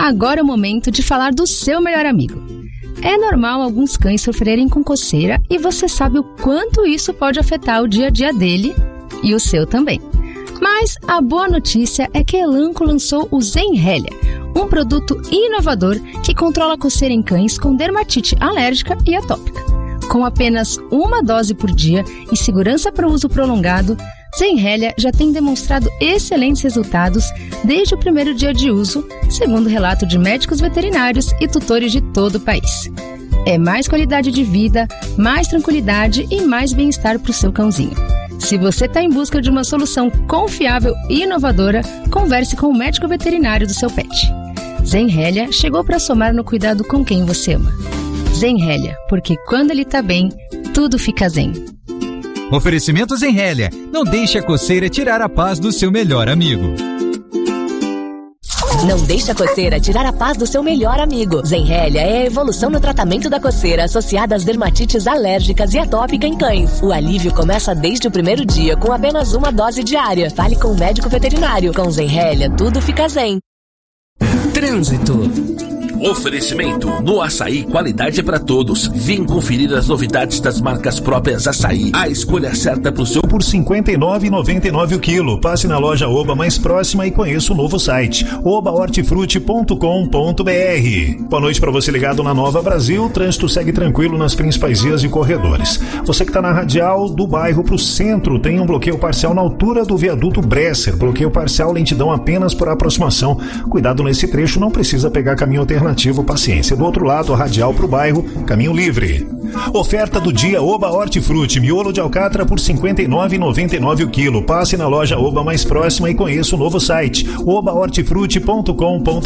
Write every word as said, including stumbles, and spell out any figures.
Agora é o momento de falar do seu melhor amigo. É normal alguns cães sofrerem com coceira e você sabe o quanto isso pode afetar o dia a dia dele e o seu também. Mas a boa notícia é que a Elanco lançou o Zenrelia, um produto inovador que controla a coceira em cães com dermatite alérgica e atópica. Com apenas uma dose por dia e segurança para uso prolongado, Zenrelia já tem demonstrado excelentes resultados desde o primeiro dia de uso, segundo relato de médicos veterinários e tutores de todo o país. É mais qualidade de vida, mais tranquilidade e mais bem-estar para o seu cãozinho. Se você está em busca de uma solução confiável e inovadora, converse com o médico veterinário do seu pet. Zenrelia chegou para somar no cuidado com quem você ama. Zenrelia, porque quando ele tá bem, tudo fica zen. Oferecimento Zenrelia. Não deixe a coceira tirar a paz do seu melhor amigo. Não deixe a coceira tirar a paz do seu melhor amigo. Zenrelia é a evolução no tratamento da coceira associada às dermatites alérgicas e atópica em cães. O alívio começa desde o primeiro dia com apenas uma dose diária. Fale com o médico veterinário. Com Zenrelia, tudo fica zen. Trânsito. Oferecimento. No Açaí, qualidade é para todos. Vem conferir as novidades das marcas próprias Açaí. A escolha certa pro seu... Por cinquenta e nove reais e noventa e nove centavos o quilo. Passe na loja Oba mais próxima e conheça o novo site oba hortifruti ponto com ponto b r. Boa noite para você ligado na Nova Brasil. O trânsito segue tranquilo nas principais vias e corredores. Você que está na radial do bairro para o centro tem um bloqueio parcial na altura do viaduto Bresser. Bloqueio parcial, lentidão apenas por aproximação. Cuidado nesse trecho, não precisa pegar caminho alternativo. Paciência. Do outro lado, a radial para o bairro, caminho livre. Oferta do dia Oba Hortifruti, miolo de alcatra por cinquenta e nove reais e noventa e nove centavos o quilo. Passe na loja Oba mais próxima e conheça o novo site oba hortifruti ponto com ponto b r.